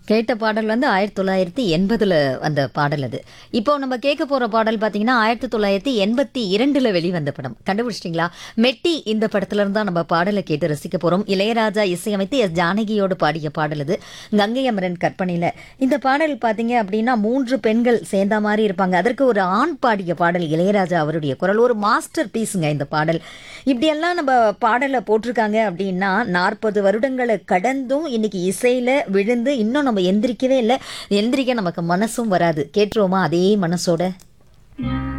கேட்ட பாடல் வந்து 1980ல வந்த பாடல் அது. இப்போ நம்ம கேட்க போற பாடல் பார்த்தீங்கன்னா, 1982ல வெளிவந்த படம். கண்டுபிடிச்சிட்டீங்களா? மெட்டி இந்த படத்துல இருந்து தான் நம்ம பாடல கேட்டு ரசிக்க போறோம். இளையராஜா இசையமைத்து எஸ். ஜானகியோடு பாடிய பாடல் இது. கங்கை அமரன் கற்பனையில. இந்த பாடல் பார்த்தீங்க அப்படின்னா, 3 பெண்கள் சேர்ந்த மாரி இருப்பாங்க. அதற்கு ஒரு ஆண் பாடிய பாடல் இளையராஜா அவருடைய குரல். ஒரு மாஸ்டர் பீஸுங்க இந்த பாடல். இப்படியெல்லாம் நம்ம பாடல போட்டிருக்காங்க அப்படின்னா, 40 வருடங்கள கடந்தும் இன்னைக்கு இசையில விழுந்து இன்னும் நம்ம எந்திரிக்கவே இல்ல. எந்திரிக்க நமக்கு மனசும் வராது. கேட்டுருவோமா அதே மனசோட?